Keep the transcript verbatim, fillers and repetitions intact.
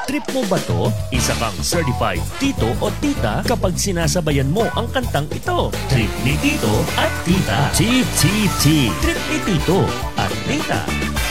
Trip mo ba to? Isa kang certified tito o tita kapag sinasabayan mo ang kantang ito. Trip ni tito at tita. Tip, tip, tip. Trip ni tito at tita.